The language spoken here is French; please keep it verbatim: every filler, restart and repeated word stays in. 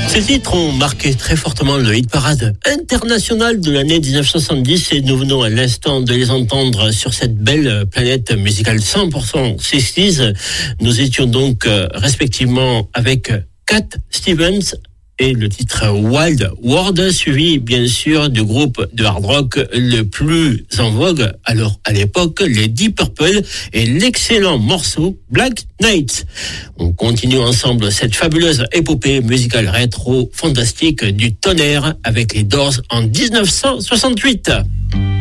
Ces titres ont marqué très fortement le hit parade international de l'année dix-neuf cent soixante-dix et nous venons à l'instant de les entendre sur cette belle planète musicale cent pour cent sixties. Nous étions donc respectivement avec Cat Stevens et le titre Wild World, suivi bien sûr du groupe de hard rock le plus en vogue alors à l'époque, les Deep Purple et l'excellent morceau Black Knight. On continue ensemble cette fabuleuse épopée musicale rétro fantastique du tonnerre avec les Doors en dix-neuf cent soixante-huit.